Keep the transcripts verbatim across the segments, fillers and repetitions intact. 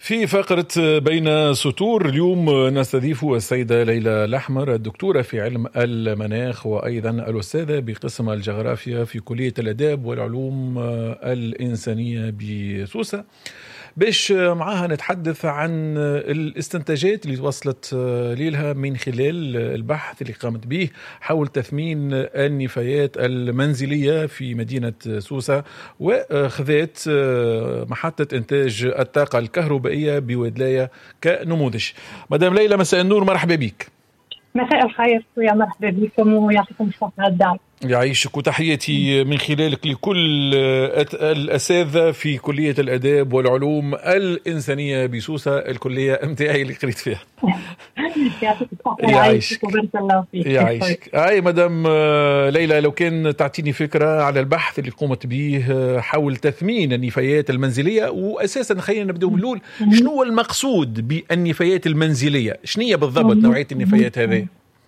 في فقرة بين سطور اليوم نستضيف السيدة ليلى الأحمر، الدكتورة في علم المناخ وأيضا الأستاذة بقسم الجغرافيا في كلية الآداب والعلوم الإنسانية بسوسة، باش معها نتحدث عن الاستنتاجات اللي وصلت ليلها من خلال البحث اللي قامت به حول تثمين النفايات المنزلية في مدينة سوسة، وخذت محطة إنتاج الطاقة الكهربائية بودلاية كنموذج. مدام ليلى، مساء النور، مرحبا بك. مساء الخير ويا مرحبا بكم ويعطيكم الصحة والدعم. يعيشك، وتحياتي من خلالك لكل الأساتذة في كلية الآداب والعلوم الإنسانية بسوسة، الكلية متاعي اللي قريت فيها. يعطيك الصحة ويعيشك وبارك الله فيك. يعيشك. أي مدام ليلى، لو كان تعطيني فكرة على البحث اللي قمت به حول تثمين النفايات المنزلية، وأساسا خلينا نبدأ من الأول، شنو هو المقصود بالنفايات المنزلية؟ شنو هي بالضبط نوعية النفايات هذه؟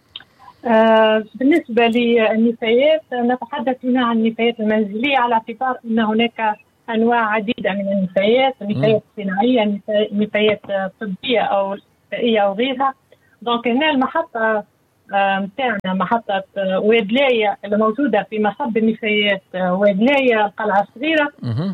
آه بالنسبة للنفايات نتحدث هنا عن النفايات المنزلية، على اعتبار أن هناك أنواع عديدة من النفايات، نفايات صناعية، نفايات طبية أو بيئية أو غيرها. دونك هنا المحطة متاعنا آه محطة آه وادلاية الموجودة في مصب النفايات آه وادلاية القلعة الصغيرة،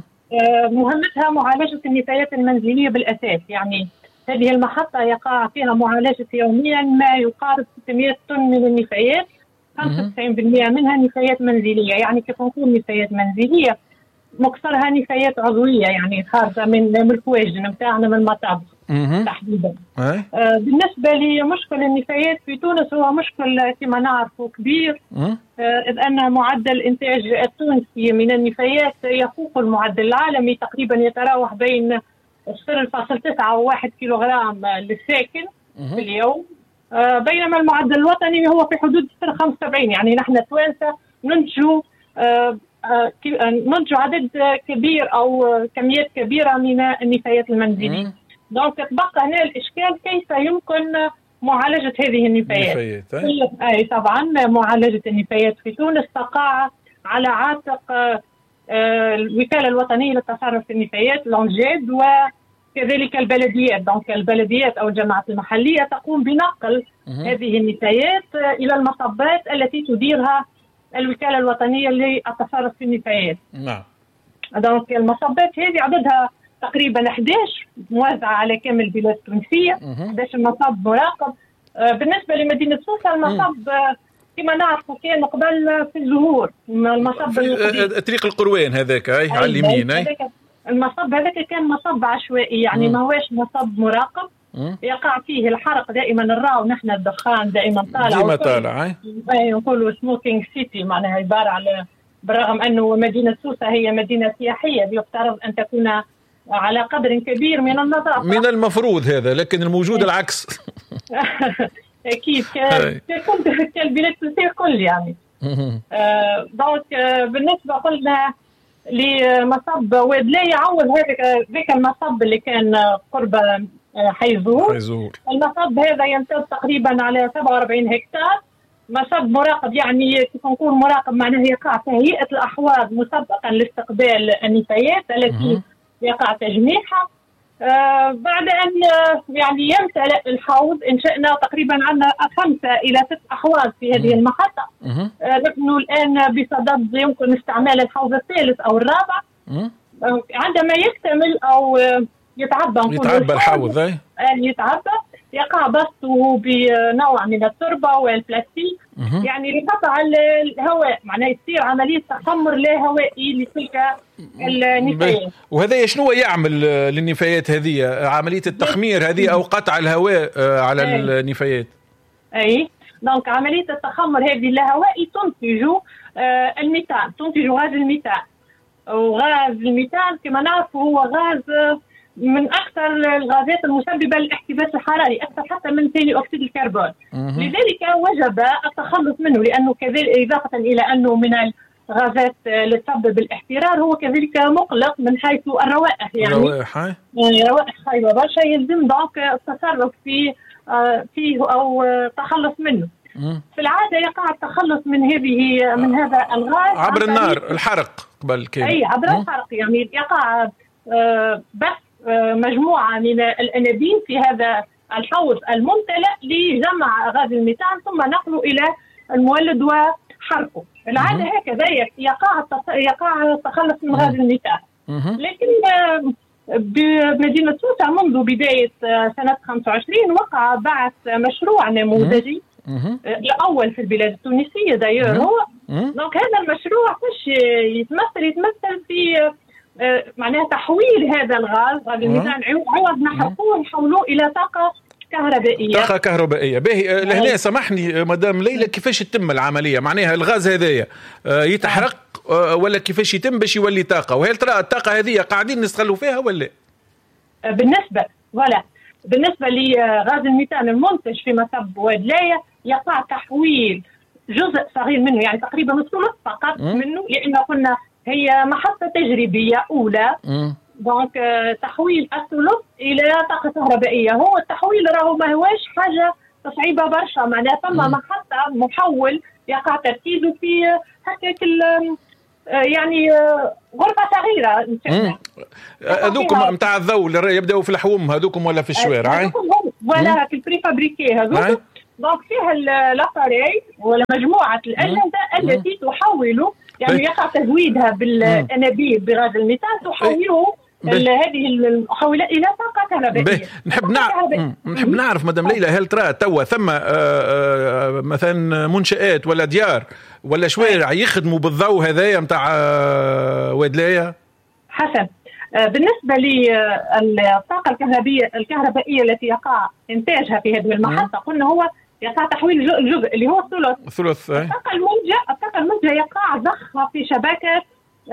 آه مهمتها معالجة النفايات المنزلية بالأساس. يعني هذه المحطة يقع فيها معالجة يوميا ما يقارب ستمائة طن من النفايات، خمسة وتسعين بالمئة منها نفايات منزلية. يعني كيف نقول نفايات منزلية؟ مكثرها نفايات عضوية، يعني خارجة من من الكواجن متاعنا من المطابخ تحديدا. آه بالنسبة لمشكل النفايات في تونس، هو مشكل كما نعرفه كبير، آه إذ أن معدل الإنتاج التونسي من النفايات يفوق المعدل العالمي، تقريبا يتراوح بين صفر فاصلة تسعة وواحد كيلوغرام للساكن في اليوم، آه بينما المعدل الوطني هو في حدود صفر فاصلة خمسة وسبعين. يعني نحن توانسة ننتجوا آه آه ننتج عدد كبير أو كميات كبيرة من النفايات المنزلية. دونك تبقى هنا الإشكال كيف يمكن معالجة هذه النفايات. أي طبعا معالجة النفايات في تونس تقع على عاتق آه الوكالة الوطنية للتصرف في النفايات لونجيد، وكذلك البلديات. دونك البلديات أو الجماعات المحلية تقوم بنقل هذه النفايات إلى المصبات التي تديرها الوكالة الوطنية للتصرف في النفايات. نعم. دونك المصبات هذه عددها تقريبا أحد عشر موزعة على كامل البلاد التونسية، أحد عشر مصب مراقب. بالنسبة لمدينة سوسة المصب كما نعرفوا كان قبل في الزهور، المصب طريق القروان هذاك اي على اليمين. اي المصب هذاك كان مصب عشوائي، يعني ما هوش مصب مراقب. م. يقع فيه الحرق دائما، نراو نحن الدخان دائما طالع ديما طالع. اي نقولوا سموكينج سيتي، معناها عباره على، بالرغم انه مدينه سوسه هي مدينه سياحيه يفترض ان تكون على قدر كبير من النظافه، من المفروض هذا، لكن الموجود العكس. أكيد كالبلاد التونسية كل يعني. آه دونك آه بالنسبة قلنا لمصب وادلاية، عوض هذاك ذاك المصب اللي كان قرب آه حي زهور. المصب هذا يمتد تقريبا على سبعة وأربعين هكتار، مصب مراقب. يعني كيف نقول مراقب؟ معناه يقع تهيئة الأحواض مسبقا لاستقبال النفايات التي يقع تجميعها. آه بعد أن يعني يمتلئ الحوض، إنشأنا تقريبا عندنا خمسة إلى ست أحواض في هذه المحطة. آه نحن الآن بصدد يمكن استعمال الحوض الثالث أو الرابع. آه عندما يكتمل أو يتعبى يتعبى الحوض آه يتعبى يقع بسطه بنوع من التربة والبلاستيك، يعني لقطع الهواء، معناه يصير عملية تخمر لا هوائي لتلك النفايات. وهذا شنو يعمل للنفايات هذه؟ عملية التخمير هذه أو قطع الهواء على أي. النفايات. أي دونك عملية التخمر هذه اللاهوائي تنتج آه الميثان، تنتج غاز الميثان. وغاز الميثان كما نعرف هو غاز من أكثر الغازات المسببة للاحتباس الحراري، أكثر حتى من ثاني أكسيد الكربون. لذلك وجب التخلص منه، لأنه كذلك إضافة إلى أنه من الغازات اللي تسبب الاحترار، هو كذلك مقلق من حيث الروائح. يعني روائح يعني روائح خايبة برشا، يلزم دونك التصرف فيه فيه أو التخلص منه. في العادة يقع التخلص من هذه من هذا الغاز عبر النار، الحرق قبل كده. أي عبر الحرق، يعني يقع بس مجموعة مجموعة من الأنابيب في هذا الحوض الممتلئ لجمع غاز الميثان ثم نقله إلى المولد وحرقه. العادة هكذا يقع يقع التخلص من غاز الميثان. لكن بمدينة سوسة منذ بداية سنة خمسة وعشرين وقع بعث مشروع نموذجي الأول في البلاد التونسية داير هو. دونك هذا المشروع فاش يتمثل يتمثل في معناها تحويل هذا الغاز غاز الميثان عوض نحرقوه نحولوه إلى طاقة كهربائية. طاقة كهربائية. باهي لهنا سامحني مدام ليلى، كيفاش تتم العملية؟ معناها الغاز هذايا يتحرق ولا كيفاش يتم باش يولي طاقة؟ وهل ترى الطاقة هذه قاعدين نستغلوا فيها ولا؟ بالنسبة ولا بالنسبة لغاز الميثان المنتج في مصب واد لاية يقع تحويل جزء صغير منه، يعني تقريبا الثلث فقط منه، لأن قلنا هي محطة تجريبية أولى. دونك تحويل الثلث إلى طاقة كهربائية. هو التحويل راهو ما هواش حاجة صعيبة برشا، معناها ثم محطة محول يقع تركيزه في هكاك يعني غرفة صغيرة. هذوكم متاع الضوء اللي يبدأوا في الحوم هذوكم ولا في الشوارع ولا في البري فابريكي هذوكم. دونك فيها الأباري ولا مجموعة الأجهزة التي تحول، يعني يقع تزويدها بالأنابيب بغاز الميثان تحوله هذه المحولات إلى طاقة كهربائية. نحب نعرف نحب نعرف مدام ليلى، هل ترى توا ثم آآ آآ مثلا منشآت ولا ديار ولا شوارع يخدموا بالضوء هذايا متاع واد لاية؟ حسن بالنسبة للطاقة الكهربائية الكهربائية التي يقع إنتاجها في هذه المحطة قلنا هو يقع تحويل الجزء اللي هو الثلث. الثلث. الطاقة المنتجة الطاقة المنتجة يقع ضخها في شبكة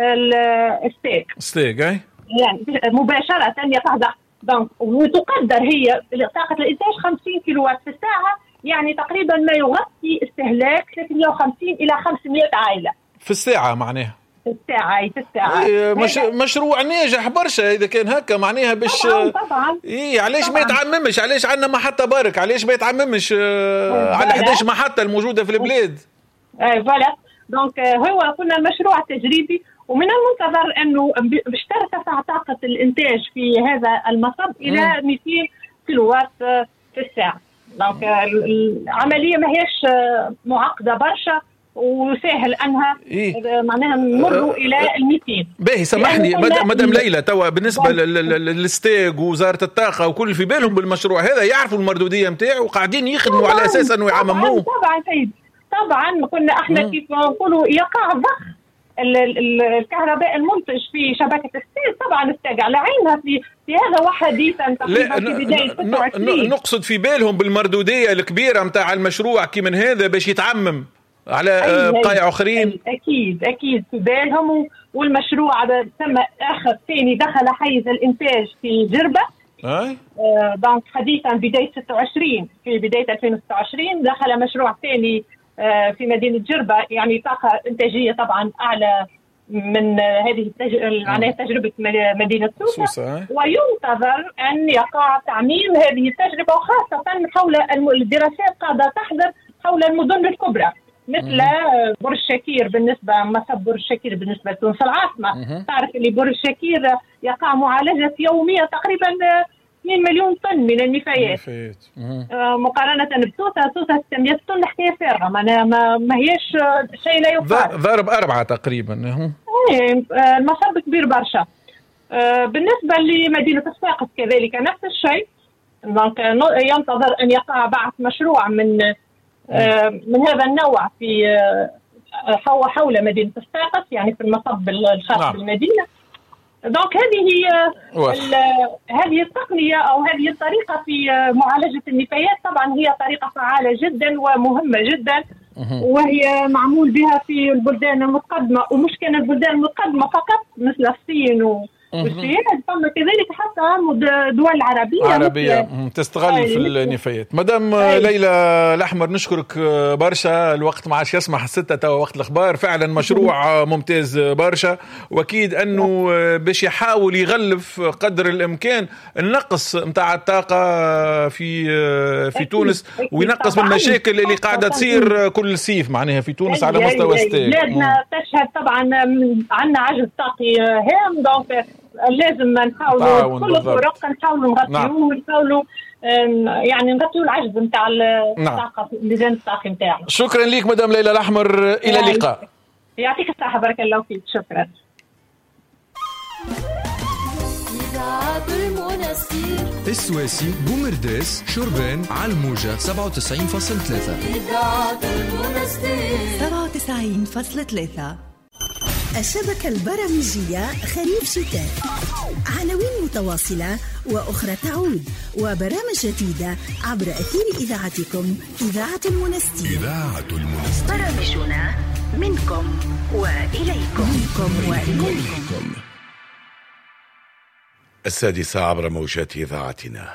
الستيك. ستيك أي. يعني مباشرة يقع ضخ. دونك وتقدر هي طاقة الإنتاج خمسين كيلو وات في الساعة، يعني تقريبا ما يغطي استهلاك ثلاثمئة وخمسين إلى خمسمئة عائلة في الساعة. معناها في الساعة في الساعة إيه مش مشروع ناجح برشا إذا كان هكا، معناها باش طبعا طبعا. إيه علاش طبعاً. ما يتعممش؟ علاش عندنا محطة بارك؟ علاش ما يتعممش آه على إحدى عشر محطة الموجودة في البلاد؟ اي فوالا. دونك هو قلنا المشروع تجريبي، ومن المنتظر انه باش ترتفع طاقة الانتاج في هذا المصب الى مئتين كيلو وات في الساعة. دونك العملية ما هيش معقدة برشا وسهل انها إيه؟ معناها نمروا الى المئتين. باهي سامحني مدام ليلى، توا بالنسبه للستيج ووزاره الطاقه وكل في بالهم بالمشروع هذا يعرفوا المردوديه نتاعو وقاعدين يخدموا على اساس انه يعمموه. طبعا سيد طبعا قلنا احنا مم. كيف نقولوا يقع ضخ الكهرباء المنتج في شبكه الستيج. طبعا الستيج على عينها في في هذا وحديثا تقريبا في بدايه ستة وعشرين. نقصد في بالهم بالمردوديه الكبيره نتاع المشروع كي من هذا باش يتعمم على بقايا اخرين. اكيد اكيد في بالهم. والمشروع ثم اخر ثاني دخل حيز الانتاج في جربه. اي آه دونك حديثا بدايه ستة وعشرين في بدايه ألفين وستة وعشرين دخل مشروع ثاني آه في مدينه جربه، يعني طاقه انتاجيه طبعا اعلى من هذه معناها تجربه مدينه سوسه. وينتظر ان يقع تعميم هذه التجربه، وخاصه حول الدراسات قاعده تحضر حول المدن الكبرى مثل برج شكير. بالنسبة مصب برج شكير بالنسبة لتونس العاصمة، تعرف اللي برج شكير يقع معالجة يومية تقريبا اثنين مليون طن من النفايات آه مقارنة بسوسة. سوسة ستمئة طن حكاية فارغة، ما, ما هيش شيء لا يقال. ضرب أربعة تقريبا. ايه المصب كبير برشا. آه بالنسبة لمدينة الصفاقس كذلك نفس الشيء. ينتظر أن يقع بعث مشروع من من هذا النوع في حول مدينة الصفاقس، يعني في المصب الخاص نعم. بالمدينة. دونك هذه هي هذه التقنية أو هذه الطريقة في معالجة النفايات. طبعا هي طريقة فعالة جدا ومهمة جدا، وهي معمول بها في البلدان المتقدمة، ومش كان البلدان المتقدمة فقط مثل الصين و والسياد، ثم كذلك حتى دول عربية عربية تستغل في النفايات. مدام ليلى الأحمر نشكرك برشا، الوقت ما عادش يسمح ستة توا وقت الأخبار. فعلا مشروع ممتاز برشا، وأكيد أنه باش يحاول يغلف قدر الإمكان النقص متاع الطاقة في في تونس، وينقص من المشاكل اللي قاعدة تصير كل صيف معناها في تونس على مستوى ستيج. بلادنا تشهد طبعا عندنا عجز طاقي هام. دونك لازم نحاولوا كل الطرق نحاولوا نغطيوه ونحاولوا يعني نغطيو العجز نتاع اللجان الثقافي نتاعنا. شكرا لك مدام ليلى الأحمر، إلى اللقاء. يعطيك الصحة، بارك الله فيك، شكرا. السواسي بومرداس شربان على الموجة سبعة وتسعين فاصلة ثلاثة. سبعة وتسعين فاصلة ثلاثة. الشبكة البرامجية خريف شتاء، عناوين متواصلة وأخرى تعود، وبرامج جديدة عبر أثير إذاعتكم إذاعة المنستير. إذاعة المنستير، برامجنا منكم وإليكم، منكم وإليكم. السادسة عبر موجات إذاعتنا.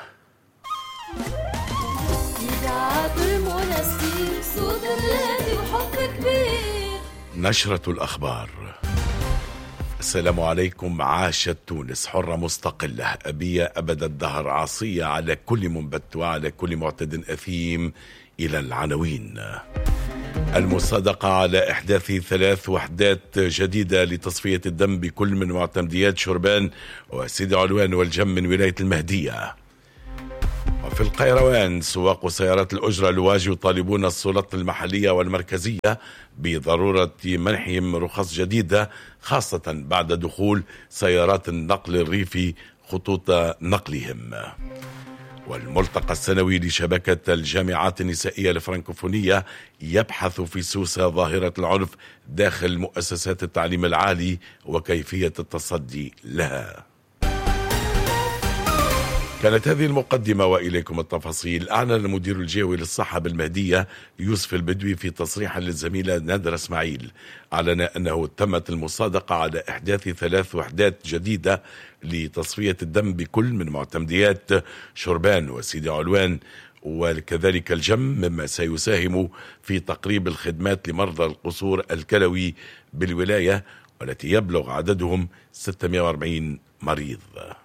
إذاعة المنستير، صوت الراديو وحب كبير. نشرة الأخبار. السلام عليكم. عاشت تونس حرة مستقلة أبية أبد الدهر، عاصية على كل منبت وعلى كل معتد أثيم. إلى العناوين. المصادقة على إحداث ثلاث وحدات جديدة لتصفية الدم بكل من معتمديات شربان وسيدي علوان والجم من ولاية المهدية. وفي القيروان سواق سيارات الأجرة لواج يطالبون السلطات المحلية والمركزية بضرورة منحهم رخص جديدة، خاصة بعد دخول سيارات النقل الريفي خطوط نقلهم. والملتقى السنوي لشبكة الجامعات النسائية الفرنكوفونية يبحث في سوسة ظاهرة العنف داخل مؤسسات التعليم العالي وكيفية التصدي لها. كانت هذه المقدمة وإليكم التفاصيل. أعلن المدير الجوي للصحة بالمهدية يوسف البدوي في تصريح للزميلة نادرة اسماعيل، أعلن أنه تمت المصادقة على إحداث ثلاث وحدات جديدة لتصفية الدم بكل من معتمديات شربان وسيدي علوان وكذلك الجم، مما سيساهم في تقريب الخدمات لمرضى القصور الكلوي بالولاية والتي يبلغ عددهم ستمائة وأربعين مريض.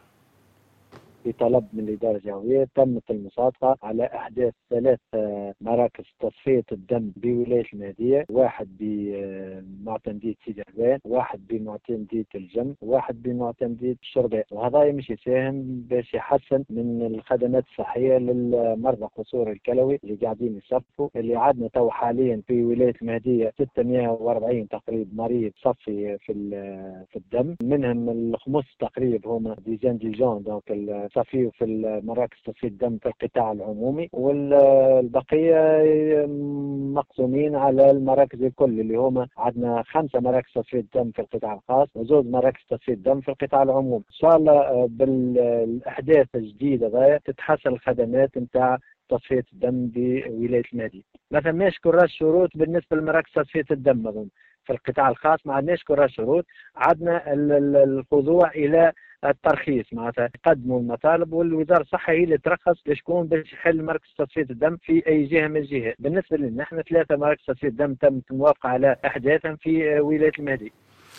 بطلب من الإدارة الجوية تمت المصادقة على إحداث ثلاث مراكز تصفية الدم بولاية المهدية، واحد بمعتمدية سيدي علوان، واحد بمعتمدية الجم، واحد بمعتمدية الشرباء. وهذا مش يساهم باش يحسن من الخدمات الصحية للمرضى قصور الكلوي اللي قاعدين يصفوا، اللي عادنا تو حاليا في ولاية المهدية ستمائة وأربعين تقريب مريض صفي في في الدم، منهم الخمس تقريب هما ديجان ديجان دونك صفيه في المراكز تصفية الدم في القطاع العمومي، والبقية مقسومين على المراكز الكل اللي هما عندنا خمسة مراكز تصفية الدم في القطاع الخاص وزوج مراكز تصفية الدم في القطاع العمومي. إن شاء الله بالأحداث الجديدة ذا تتحسن الخدمات نتاع تصفية الدم بولاية المهدية. ما ثماش كراش شروط بالنسبة لمراكز تصفية الدم أظن في القطاع الخاص، ما عندناش كراش شروط، عندنا الخضوع إلى الترخيص، معناتها يقدموا المطالب والوزاره الصحه هي اللي ترخص لشكون باش يحل مركز تصفيه الدم في اي جهه من الجهات. بالنسبه لنا احنا ثلاثه مراكز تصفيه الدم تم الموافقه على احداثهم في ولايه المهدي.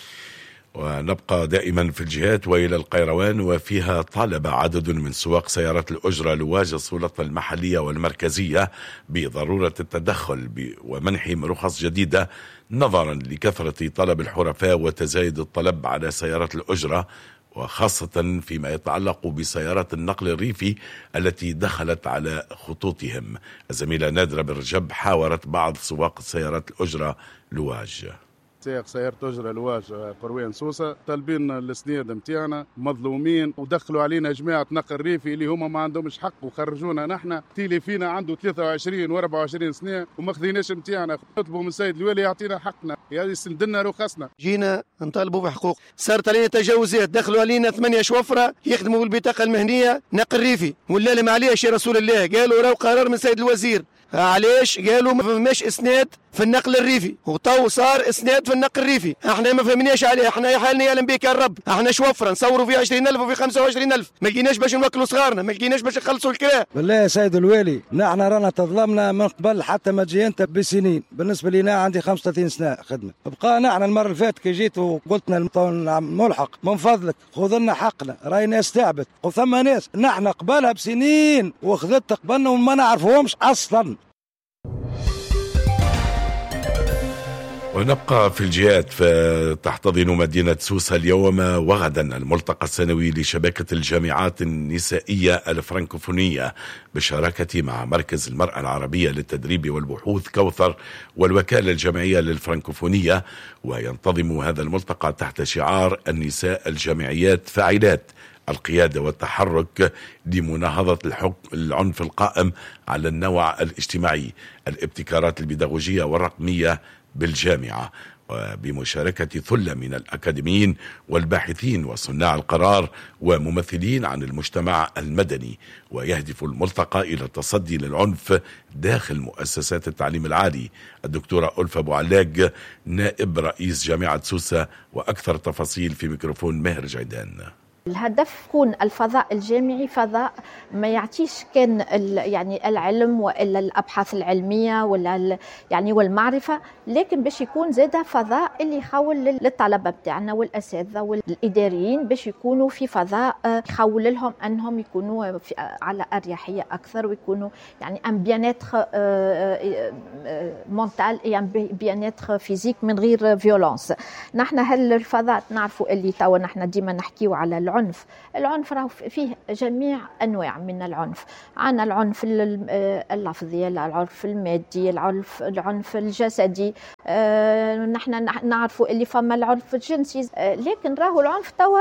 ونبقى دائما في الجهات وإلى القيروان، وفيها طالب عدد من سواق سيارات الأجرة لواج السلطة المحلية والمركزية بضرورة التدخل ومنحهم رخص جديدة نظرا لكثرة طلب الحرفاء وتزايد الطلب على سيارات الأجرة، وخاصة فيما يتعلق بسيارات النقل الريفي التي دخلت على خطوطهم. الزميلة نادرة بالرجب حاورت بعض سواق السيارات الأجرة لواج. سائق سيارة أجرة لواج قروان سوسة طالبين السنيد متاعنا، مظلومين ودخلوا علينا جماعة نقل ريفي اللي هما ما عندهمش حق وخرجونا نحن. تيلي فينا عنده ثلاثة وعشرين وأربعة وعشرين سنة وما خذيناش متاعنا، نطلبوا من السيد الوالي يعطينا حقنا، يعني يسندنا رخصنا. جينا نطالبوا بحقوق، صارت علينا تجاوزات، دخلوا علينا ثمانية شوفرة يخدموا بالبطاقة المهنية نقل ريفي، ولا لهم عليش يا رسول الله، قالوا راهو قرار من السيد الوزير. علاش؟ قالوا ما فماش اسناد في النقل الريفي، وطو صار اسناد في النقل الريفي، احنا ما فهمناش عليه، احنا حالنا يعلم بك يا رب، احنا شوفره نصوروا في عشرين ألف وفي خمسة وعشرين ألف، ما لقيناش باش نوكلوا صغارنا، ما لقيناش باش نخلصوا الكرا. بالله يا سيد الوالي نحن رانا تظلمنا من قبل حتى ما تجي انت بسنين، بالنسبه لنا عندي خمسة وثلاثين سنه خدمه، بقى نحن المره اللي فاتت كي جيت وقلتنا ملحق من فضلك خذ لنا حقنا، راي ناس تعبت وثم ناس نحن قبلها بسنين وخذت قبلنا وما نعرفوهمش اصلا. ونبقى في الجهات، فتحتضن مدينة سوسة اليوم وغدا الملتقى السنوي لشبكة الجامعات النسائية الفرنكوفونية بالشراكة مع مركز المرأة العربية للتدريب والبحوث كوثر والوكالة الجامعية للفرنكوفونية. وينتظم هذا الملتقى تحت شعار النساء الجامعيات فاعلات، القيادة والتحرك لمناهضة الحكم العنف القائم على النوع الاجتماعي، الابتكارات البيداغوجية والرقمية بالجامعة، وبمشاركة ثلة من الأكاديميين والباحثين وصناع القرار وممثلين عن المجتمع المدني. ويهدف الملتقى إلى التصدي للعنف داخل مؤسسات التعليم العالي. الدكتورة ألفة أبو علاق نائب رئيس جامعة سوسة، وأكثر تفاصيل في ميكروفون ماهر جيدان. الهدف يكون الفضاء الجامعي فضاء ما يعطيش كان يعني العلم والا الابحاث العلميه ولا يعني والمعرفه، لكن باش يكون زاده فضاء اللي يخول للطلبه بتاعنا والاساتذه والاداريين باش يكونوا في فضاء يخول لهم انهم يكونوا على اريحيه اكثر، ويكونوا يعني ان بيانيتر مونتال اي ان بيانيتر فيزيك من غير فيولونس. نحن هالفضاء نعرفوا اللي توا نحن ديما نحكيو على العنف. العنف راه فيه جميع أنواع من العنف، عنا العنف اللفظي، العنف المادي، العنف العنف الجسدي، أه نحن نعرفوا اللي فما العنف الجنسي، أه لكن راهو العنف توا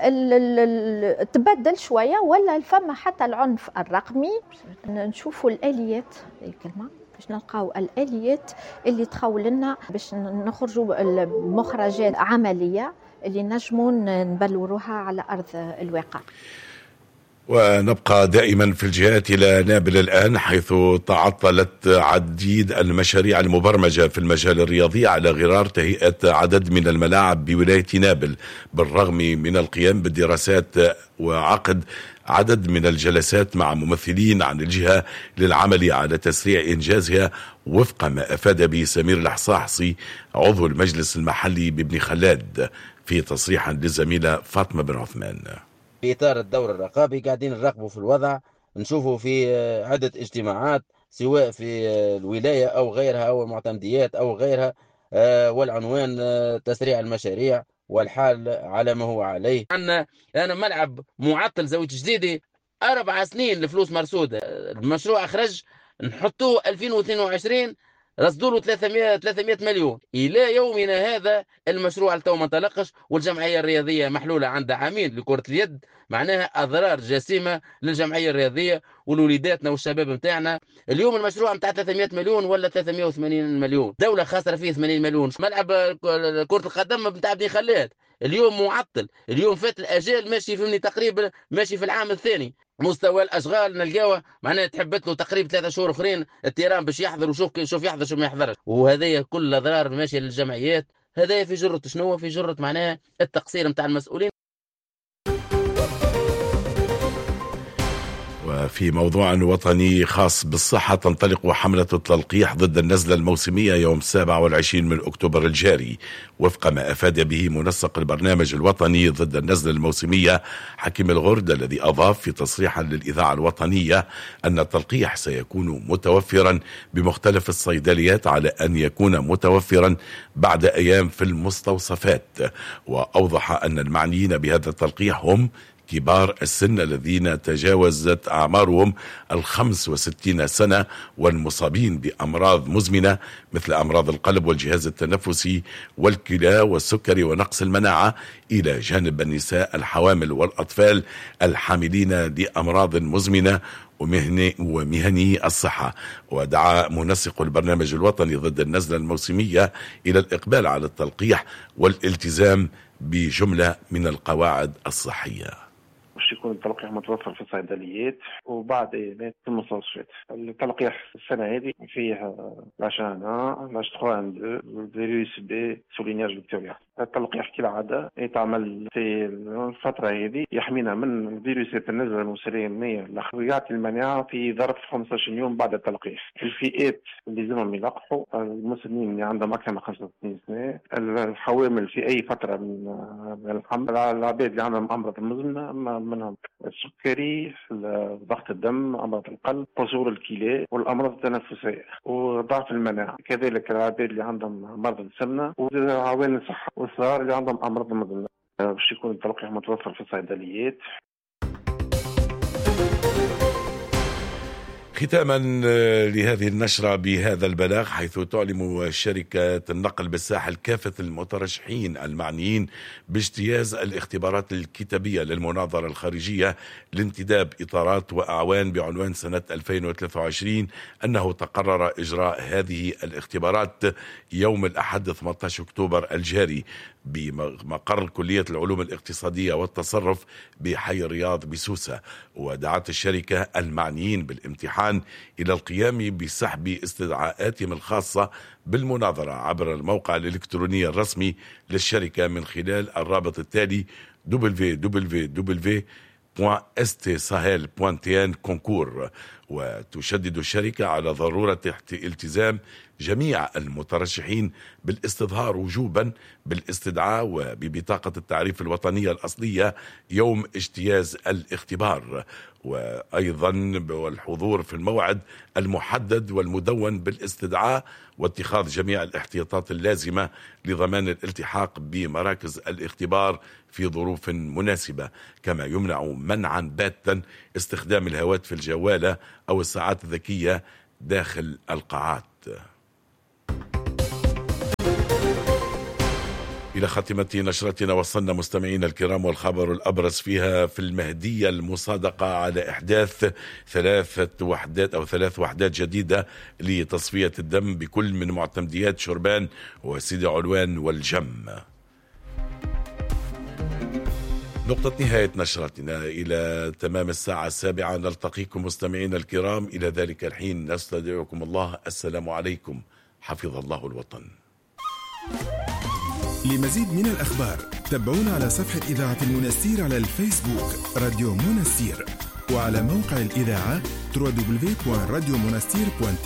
تبدل شوية، ولا فما حتى العنف الرقمي. نشوفوا الآليات الكلمة باش نلقاو الآليات اللي تخول لنا باش نخرجوا المخرجات عملية اللي نجمون نبلوروها على أرض الواقع. ونبقى دائما في الجهات إلى نابل الآن، حيث تعطلت عديد المشاريع المبرمجة في المجال الرياضي على غرار تهيئة عدد من الملاعب بولاية نابل، بالرغم من القيام بالدراسات وعقد عدد من الجلسات مع ممثلين عن الجهة للعمل على تسريع إنجازها، وفق ما أفاد به سمير الحصاحصي عضو المجلس المحلي بابن خلاد في تصريح للزميلة فاطمة بن عثمان. في إطار الدور الرقابي قاعدين نراقبوا في الوضع، نشوفوا في عدة اجتماعات سواء في الولاية أو غيرها أو المعتمديات أو غيرها، والعنوان تسريع المشاريع والحال على ما هو عليه. عندنا أنا ملعب معطل زاوية جديدة أربع سنين الفلوس مرصودة، المشروع أخرج نحطوه ألفين واثنين وعشرين رصدوا له ثلاثمائة مليون، الى يومنا هذا المشروع تو ما انطلقش، والجمعيه الرياضيه محلوله عندها عامين لكره اليد، معناها اضرار جسيمه للجمعيه الرياضيه ولوليداتنا والشباب نتاعنا. اليوم المشروع نتاع ثلاثمائة مليون ولا ثلاثمائة وثمانين مليون، دوله خاسره فيه ثمانين مليون. ملعب كره القدم نتاع بني خلاد اليوم معطل، اليوم فات الاجال ماشي فيني تقريبا ماشي في العام الثاني. مستوى الاشغال نلقاوه معناها تحبت له تقريبا ثلاثة شهور اخرين التيران باش يحضر وشوف شوف يحضر شو ما يحضرش، وهذايا كل اضرار ماشيه للجمعيات. هذايا في جره شنو؟ في جره معناها التقصير نتاع المسؤولين. وفي موضوع وطني خاص بالصحة، تنطلق حملة التلقيح ضد النزلة الموسمية يوم السابع والعشرين من أكتوبر الجاري، وفق ما أفاد به منسق البرنامج الوطني ضد النزلة الموسمية حكيم الغرد، الذي أضاف في تصريح للإذاعة الوطنية أن التلقيح سيكون متوفرا بمختلف الصيدليات على أن يكون متوفرا بعد أيام في المستوصفات. وأوضح أن المعنيين بهذا التلقيح هم كبار السن الذين تجاوزت أعمارهم الخمس وستين سنة، والمصابين بأمراض مزمنة مثل أمراض القلب والجهاز التنفسي والكلى والسكري ونقص المناعة، إلى جانب النساء الحوامل والأطفال الحاملين لأمراض مزمنة ومهني الصحة. ودعا منسق البرنامج الوطني ضد النزلة الموسمية إلى الإقبال على التلقيح والالتزام بجملة من القواعد الصحية. باش يكون التلقيح متوفر في الصيدليات وبعض ايامات في المستوصفات. التلقيح السنه هذه فيه العشانة لاش ثلاثة واحد اثنين فيروس بي سولينياج فيكتوريا. التلقيح كالعادة يتعمل في الفترة هذه يحمينا من فيروسات النزلة الموسرية الأخرى، يعطي المناعة في ظرف خمسة عشر يوم بعد التلقيح. الفئات اللي لازمهم يلقحوا المسنين اللي عندهم أكثر من خمسة وستين سنة، الحوامل في أي فترة من الحمل، العباد اللي عندهم أمراض مزمنة منهم السكري، ضغط الدم، أمراض القلب، قصور الكلى والأمراض التنفسية وضعف المناعة، كذلك العباد اللي عندهم مرض السمنة وعوامل الصحة والصغار اللي عندهم أمراض مزمنة باش يكون التلقيح متوفر في الصيدليات. ختاما لهذه النشرة بهذا البلاغ، حيث تعلم شركة النقل بالساحل كافة المترشحين المعنيين باجتياز الاختبارات الكتابية للمناظرة الخارجية لانتداب إطارات وأعوان بعنوان سنة ألفين وثلاثة وعشرين أنه تقرر إجراء هذه الاختبارات يوم الأحد ثمانية عشر أكتوبر الجاري بمقر كلية العلوم الاقتصادية والتصرف بحي الرياض بسوسة. ودعت الشركة المعنيين بالامتحان إلى القيام بسحب استدعاءاتهم الخاصة بالمناظرة عبر الموقع الإلكتروني الرسمي للشركة من خلال الرابط التالي دبليو دبليو دبليو دوت اس تي ساهل دوت تي ان كونكور. وتشدد الشركة على ضرورة التزام جميع المترشحين بالاستظهار وجوبا بالاستدعاء وببطاقة التعريف الوطنية الأصلية يوم اجتياز الاختبار، وأيضا والحضور في الموعد المحدد والمدون بالاستدعاء، واتخاذ جميع الاحتياطات اللازمة لضمان الالتحاق بمراكز الاختبار في ظروف مناسبة، كما يمنع منعا باتا استخدام الهواتف الجوالة أو الساعات الذكية داخل القاعات. إلى خاتمة نشرتنا وصلنا مستمعينا الكرام، والخبر الأبرز فيها في المهدية المصادقة على إحداث ثلاثة وحدات أو ثلاث وحدات جديدة لتصفية الدم بكل من معتمديات شربان وسيدي علوان والجم. نقطة نهاية نشرتنا إلى تمام الساعة السابعة. نلتقيكم مستمعينا الكرام، إلى ذلك الحين نستودعكم الله. السلام عليكم، حفظ الله الوطن. لمزيد من الأخبار تابعونا على صفحة إذاعة المنستير على الفيسبوك راديو منستير، وعلى موقع الإذاعة دبليو دبليو دبليو دوت راديو منستير دوت